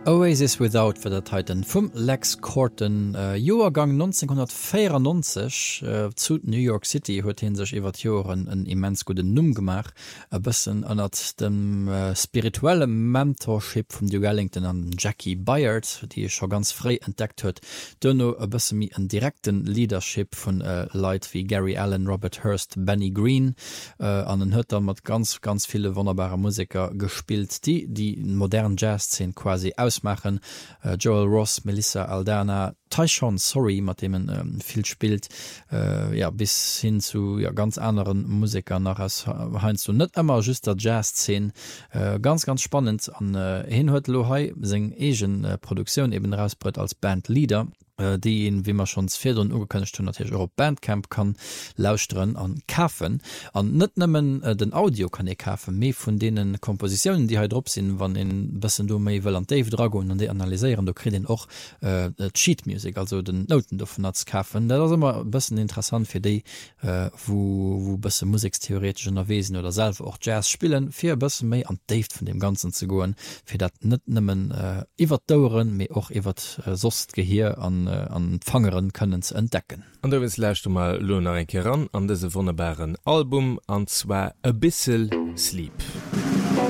Oasis Without fir der Titan vum Lex Corton Joergang 1994 zu New York City huet hin sech iwwer Joren en immens guten Numm gemach, a bëssen ënnert dem spirituelle Mentorship vum Duke Ellington an Jackie Bayard, die schon ganz frei entdeckt huet, dënno a bësse mi en direkten Leadership vun Leiit wie Gary Allen, Robert Hurst, Benny Green an den Hütter mat ganz viele wunderbare Musiker gespielt, die modernen Jazzszene quasi ausmachen. Joel Ross, Melissa Aldana, Tyshawn Sorry, mit dem viel spielt, bis hin zu ganz anderen Musikern nach als Heinz du net immer just der Jazzszene, ganz spannend an hin huet Lohai seg egen Produktion eben rausbrett als Bandleader, die wie man schon fir ugekönnecht natürlich euro Bandcamp kann lausren an kaufen an net nimmen den Audio kann ich kaufen mé von denen Kompositionen die drop sind wann in bessen du méi an Dave Dragon an die analysieren du kre den auch Cheatmusik also den Noten davon als kaufen das immer bisschen interessant für die wo bisse musikstheoretischen Wesen oder selber auch Jazz spielen fir bisschen méi an Dave von dem ganzen zu goen fir dat net nimmen iwwer dauren mir auch iwwer sost gehir an Fangeren können ze entdecken. Und du willst mal Luna ran an diese wunderbaren Album, und zwar A Bissel Sleep.